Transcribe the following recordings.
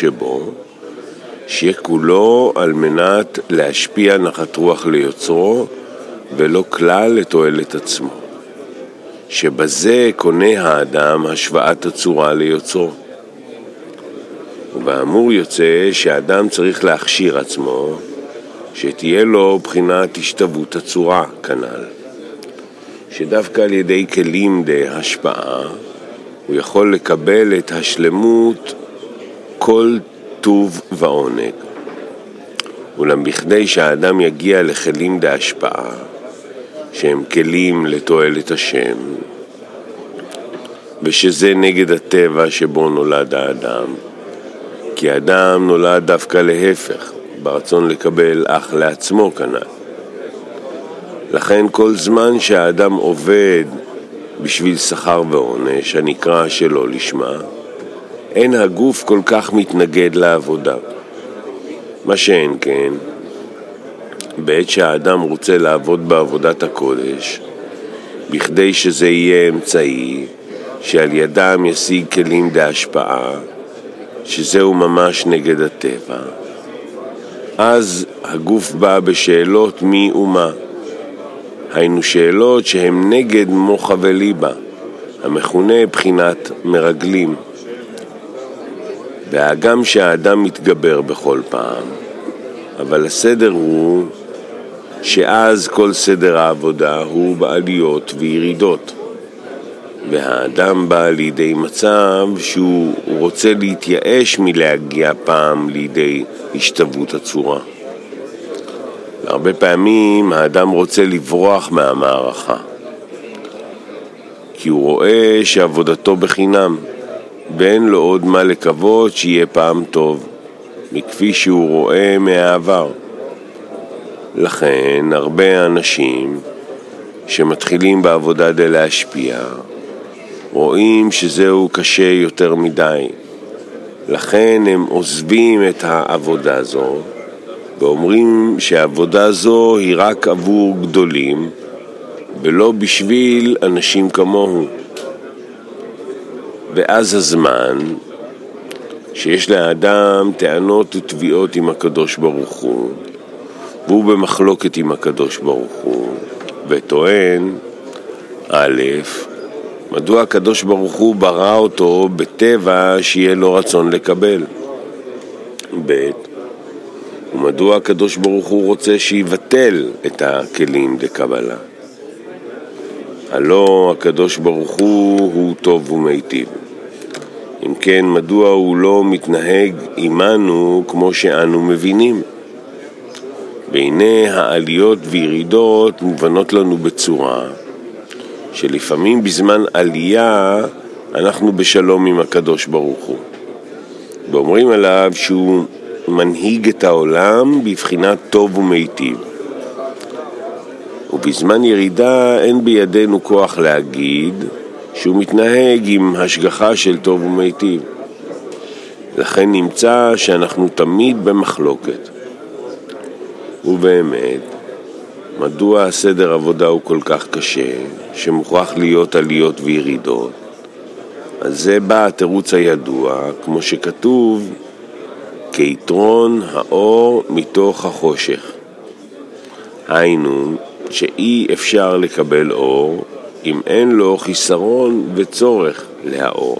שבו, שיהיה כולו על מנת להשפיע נחת רוח ליוצרו, ולא כלל לתועלת עצמו. שבזה קונה האדם השוואת הצורה ליוצרו. ובאמור יוצא שהאדם צריך להכשיר עצמו, שתהיה לו בחינת השתוות הצורה כנ"ל. שדווקא על ידי כלים להשפעה, הוא יכול לקבל את השלמות כל טוב ועונג. אולם בכדי שהאדם יגיע לכלים להשפעה, שהם כלים לתועלת השם, ושזה נגד הטבע שבו נולד האדם, כי האדם נולד דווקא להפך, ברצון לקבל אך לעצמו כנ"ל. לכן כל זמן שהאדם עובד בשביל שכר ועונש, הנקרא שלא לשמה, אין הגוף כל כך מתנגד לעבודה. מה שאין כן, בעת שהאדם רוצה לעבוד בעבודת הקודש, בכדי שזה יהיה אמצעי שעל ידם ישיג כלים להשפעה, שזהו ממש נגד הטבע, אז הגוף בא בשאלות מי ומה. היינו שאלות שהן נגד מוחה וליבה, המכונה בחינת מרגלים. והגם שהאדם מתגבר בכל פעם, אבל הסדר הוא שאז כל סדר העבודה הוא בעליות וירידות. והאדם בא לידי מצב שהוא רוצה להתייאש מלהגיע פעם לידי השתוות הצורה. הרבה פעמים האדם רוצה לברוח מהמערכה, כי הוא רואה שעבודתו בחינם, ואין לו עוד מה לקוות שיהיה פעם טוב, מכפי שהוא רואה מהעבר. לכן הרבה אנשים שמתחילים בעבודה כדי להשפיע, רואים שזהו קשה יותר מדי. לכן הם עוזבים את העבודה הזו, ואומרים שהעבודה זו היא רק עבור גדולים, ולא בשביל אנשים כמוהו. ואז הזמן שיש לאדם טענות ותביעות עם הקדוש ברוך הוא, והוא במחלוקת עם הקדוש ברוך הוא, וטוען, א', מדוע הקדוש ברוך הוא ברא אותו בטבע שיהיה לו רצון לקבל? ב', ומדוע הקדוש ברוך הוא רוצה שיבטל את הכלים לקבלה? הלא הקדוש ברוך הוא טוב ומיטיב. אם כן, מדוע הוא לא מתנהג עמנו כמו שאנו מבינים? והנה העליות וירידות מובנות לנו בצורה שלפעמים בזמן עלייה אנחנו בשלום עם הקדוש ברוך הוא, ואומרים עליו שהוא מנהיג את העולם בבחינת טוב ומיטיב. ובזמן ירידה אין בידינו כוח להגיד שהוא מתנהג עם השגחה של טוב ומיטיב. לכן נמצא שאנחנו תמיד במחלוקת. ובאמת, מדוע הסדר עבודה הוא כל כך קשה, שמוכרח להיות עליות וירידות? אז זה בא התירוץ הידוע, כמו שכתוב, כיתרון האור מתוך החושך. היינו, שאי אפשר לקבל אור אם אין לו חיסרון וצורך להאור.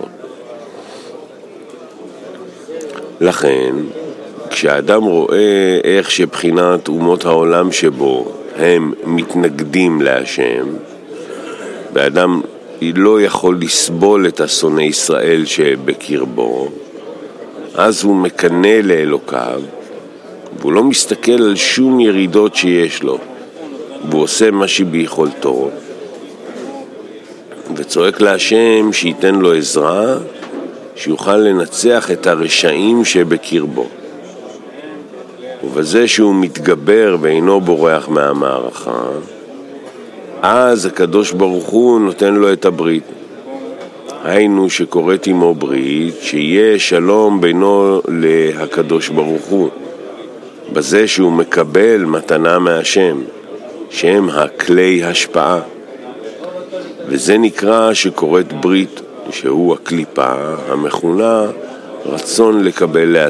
לכן, כשאדם רואה איך שבחינת אומות העולם שבו הם מתנגדים להשם, ואדם לא יכול לסבול את השונא ישראל שבקרבו, אז הוא מקנא לאלוקיו, והוא לא מסתכל על שום ירידות שיש לו, והוא עושה מה שביכולתו, וצועק להשם שייתן לו עזרה, שיוכל לנצח את הרשעים שבקרבו. ובזה שהוא מתגבר ואינו בורח מהמערכה, אז הקדוש ברוך הוא נותן לו את הברית. היינו שקוראת עמו ברית, שיהיה שלום בינו להקדוש ברוך הוא, בזה שהוא מקבל מתנה מהשם, שהם הכלי השפעה. וזה נקרא שקוראת ברית, שהוא הקליפה המכונה רצון לקבל לעצמו.